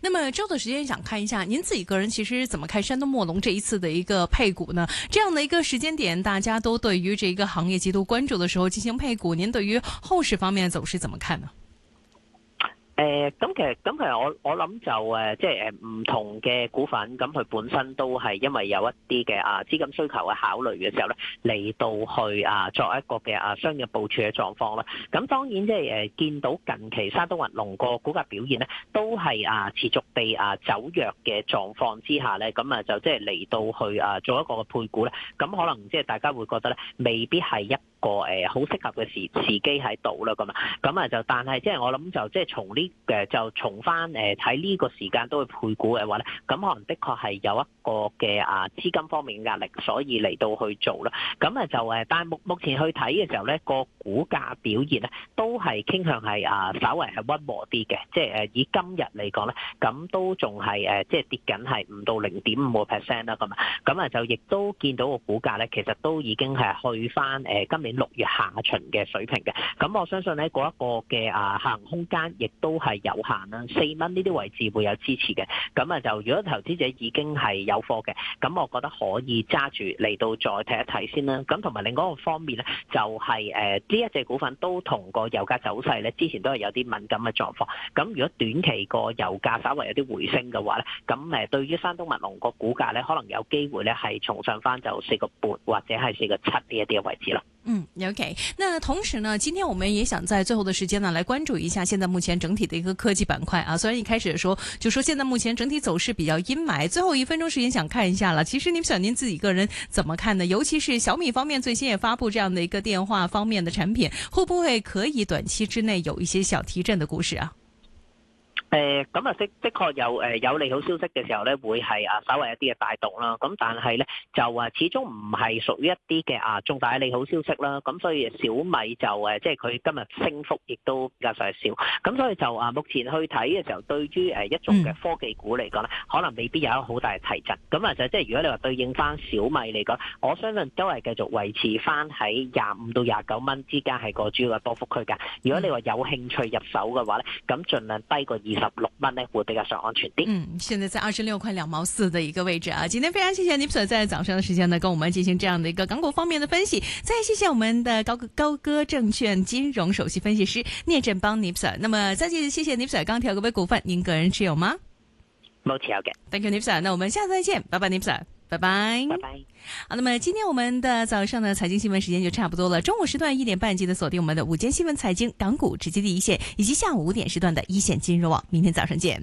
那麼周的時間想看一下，您自己個人其實怎麼看山東墨龍這一次的一個配股呢？這樣的一個時間點，大家都對於這個行業極度關注的時候進行配股，您對於後市方面的走勢怎麼看呢？ 咁其實我諗就即係唔同嘅股份，咁佢本身都係因為有一啲嘅資金需求嘅考慮嘅時候咧，嚟到去作一個嘅商業部署嘅狀況啦。咁當然即係見到近期山東墨龍個股價表現咧，都係持續地走弱嘅狀況之下咧，咁就即係嚟到去做一個嘅配股咧，咁可能即係大家會覺得咧，未必係一個好適合嘅時機喺度啦，咁就但係即係我諗就即係從翻睇呢個時間都會配股嘅話咧，咁可能的確係有一個嘅資金方面嘅壓力，所以嚟到去做啦。咁就但係目前去睇嘅時候咧，個股價表現咧都係傾向係稍為係溫和啲嘅，即係以今日嚟講咧，咁都仲係即係跌緊係5到0.5% 啦，咁就亦都見到個股價咧，其實都已經係去翻今年6月下旬嘅水平嘅。咁我相信咧嗰一個嘅下行空間亦都係有限啦，4蚊呢啲位置會有支持嘅。咁就如果投資者已經係有貨嘅，咁我覺得可以揸住嚟到再睇一睇先啦。咁同埋另外一個方面咧，就係呢一隻股份都同個油價走勢咧，之前都係有啲敏感嘅狀況。咁如果短期個油價稍微有啲回升嘅話咧，咁對於山東墨龍個股價咧，可能有機會咧係重上翻就4個半或者係4個7呢一啲嘅位置咯。 OK。那同時呢，今天我們也想在最後的時間呢，來關注一下現在目前整體的一個科技板塊啊。雖然一開始說就說現在目前整體走勢比較陰霾，最後1分鐘時間想看一下了。其實您自己個人怎麼看呢？尤其是小米方面最新也發布這樣的一個電話方面的產品，會不會可以短期之內有一些小提振的故事啊？ 的確有利好消息嘅時候咧，會係稍微一啲嘅帶動啦。咁但係咧就始終唔係屬於一啲嘅重大嘅利好消息啦。咁所以小米就即係佢今日升幅亦都比較少。咁所以就目前去睇嘅時候，對於一眾嘅科技股嚟講咧，可能未必有一個好大嘅提振。咁就即係如果你話對應翻小米嚟講，我相信都係繼續維持翻喺25到29蚊之間係個主要嘅波幅區間。如果你話有興趣入手嘅話咧，咁盡量低過26蚊呢會比較上安全啲。 現在在26塊2毛4的一個位置啊。今天非常謝謝 Nipsey 在早上的時間呢，跟我們進行這樣的一個港股方面的分析。再謝謝我們的高歌證券金融首席分析師聶振邦 Nipsey。那麼再次謝謝 Nipsey。剛調嗰位股份，您個人持有嗎？ 冇持有嘅。 Thank you Nipsey。那我們下次再見，拜拜 Nipsey。拜拜， 拜拜。 好，那麼今天我們的早上的財經新聞時間就差不多了。中午時段1點半記得鎖定我們的午間新聞財經港股直擊第一線，以及下午5點時段的一線金融網。明天早上見。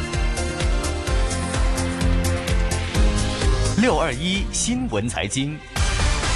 621新聞財經。